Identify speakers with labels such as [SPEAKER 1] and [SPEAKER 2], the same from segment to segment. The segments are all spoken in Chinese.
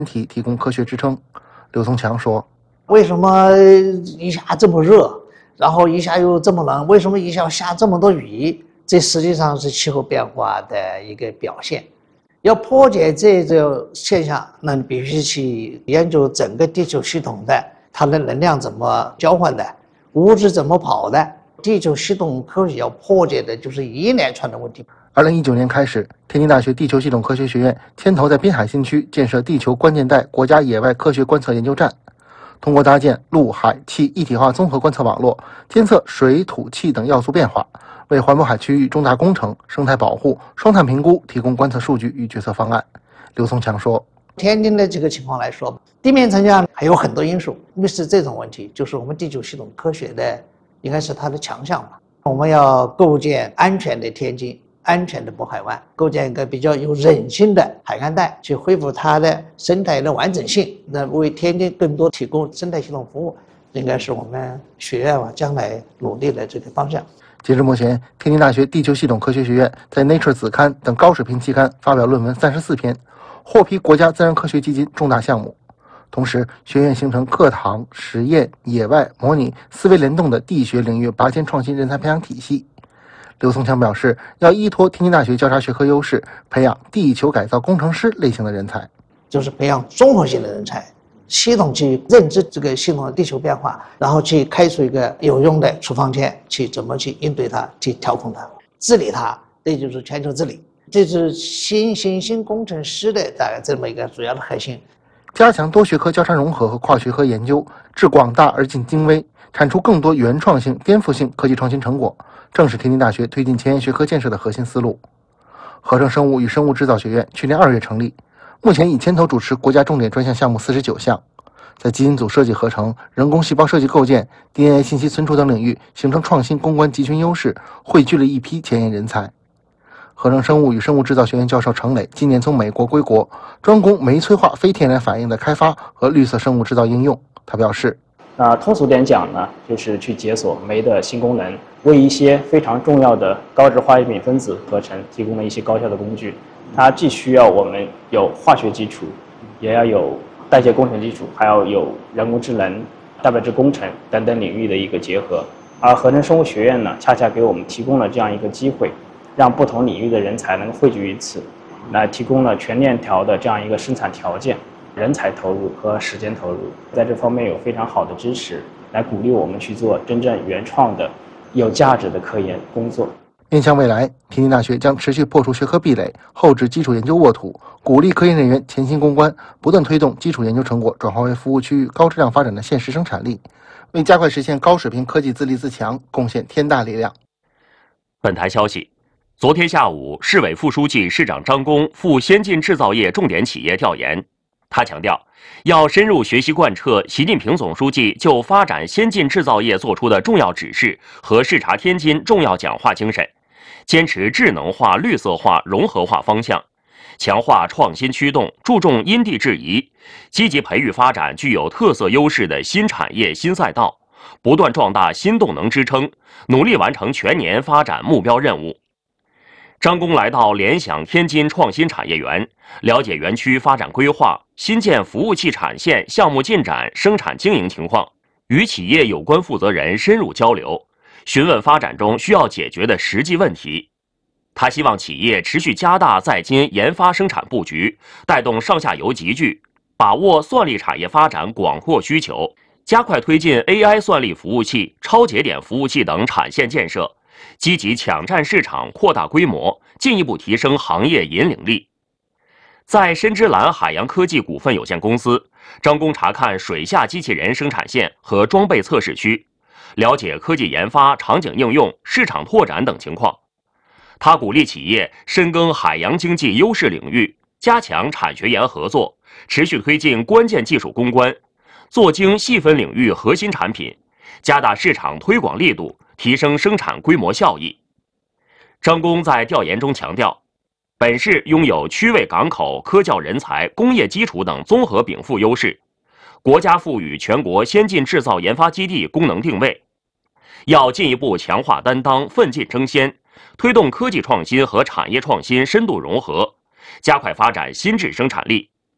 [SPEAKER 1] 体提供科学支撑。刘松强说：“
[SPEAKER 2] 为什么一下这么热，然后一下又这么冷？为什么一下下这么多雨？这实际上是气候变化的一个表现。要破解这种现象，那你必须去研究整个地球系统的它的能量怎么交换的，物质怎么跑的。地球系统科学要破解的就是一连串的问题。”
[SPEAKER 1] 2019年开始，天津大学地球系统科学学院牵头在滨海新区建设地球关键带国家野外科学观测研究站，通过搭建陆海气一体化综合观测网络，监测水土气等要素变化，为环渤海区域重大工程、生态保护、双碳评估提供观测数据与决策方案。刘松强说：“
[SPEAKER 2] 天津的这个情况来说，地面层下还有很多因素，因为是这种问题，就是我们地球系统科学的应该是它的强项吧。我们要构建安全的天津。 安全的渤海湾，构建一个比较有韧性的海岸带，去恢复它的生态的完整性，那为天津更多提供生态系统服务，应该是我们学院将来努力的这个方向。
[SPEAKER 1] 截至目前，天津大学地球系统科学学院在 Nature 子刊等高水平期刊发表论文34篇，获批国家自然科学基金重大项目。同时，学院形成课堂、实验、野外、模拟思维联动的地学领域拔尖创新人才培养体系。 刘松强表示，要依托天津大学交叉学科优势，培养地球改造工程师类型的人才，
[SPEAKER 2] 就是培养综合性的人才，系统去认知这个系统的地球变化，然后去开出一个有用的处方签，去怎么去应对它，去调控它，治理它，这就是全球治理，这是新工程师的大概这么一个主要的核心。
[SPEAKER 1] 加强多学科交叉融合和跨学科研究，致广大而尽精微，产出更多原创性、颠覆性科技创新成果。 正是天津大学推进前沿学科建设的核心思路。合成生物与生物制造学院去年2月成立，目前已牵头主持国家重点专项项目49项，在基因组设计合成、人工细胞设计构建、DNA 信息存储等领域形成创新攻关集群优势，汇聚了一批前沿人才。合成生物与生物制造学院教授程磊今年从美国归国，专攻酶催化非天然反应的开发和绿色生物制造应用。他表示。
[SPEAKER 3] 通俗点讲呢，就是去解锁酶的新功能，为一些非常重要的高质化学品分子合成提供了一些高效的工具。它既需要我们有化学基础，也要有代谢工程基础，还要有人工智能、蛋白质工程等等领域的一个结合。而合成生物学院呢，恰恰给我们提供了这样一个机会，让不同领域的人才能汇聚于此，来提供了全链条的这样一个生产条件。 人才投入和时间投入，在这方面有非常好的支持，来鼓励我们去做真正原创的、有价值的科研工作。
[SPEAKER 1] 面向未来，天津大学将持续破除学科壁垒，厚植基础研究沃土，鼓励科研人员潜心攻关，不断推动基础研究成果转化为服务区域高质量发展的现实生产力，为加快实现高水平科技自立自强贡献天大力量。
[SPEAKER 4] 本台消息，昨天下午，市委副书记、市长张工赴先进制造业重点企业调研。 他强调，要深入学习贯彻习近平总书记就发展先进制造业作出的重要指示和视察天津重要讲话精神，坚持智能化、绿色化、融合化方向，强化创新驱动，注重因地制宜，积极培育发展具有特色优势的新产业新赛道，不断壮大新动能支撑，努力完成全年发展目标任务。 张工来到联想天津创新产业园，了解园区发展规划、新建服务器产线项目进展、生产经营情况，与企业有关负责人深入交流，询问发展中需要解决的实际问题。他希望企业持续加大在京研发生产布局，带动上下游集聚，把握算力产业发展广阔需求，加快推进 AI 算力服务器、超节点服务器等产线建设。 积极抢占市场，扩大规模，进一步提升行业引领力。在深之蓝海洋科技股份有限公司，张工查看水下机器人生产线和装备测试区，了解科技研发、场景应用、市场拓展等情况。他鼓励企业深耕海洋经济优势领域，加强产学研合作，持续推进关键技术攻关，做精细分领域核心产品，加大市场推广力度。 提升生产规模效益。张工在调研中强调，本市拥有区位港口、科教人才、工业基础等综合禀赋优势，国家赋予全国先进制造研发基地功能定位，要进一步强化担当，奋进争先，推动科技创新和产业创新深度融合，加快发展新质生产力。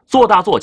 [SPEAKER 4] 做大做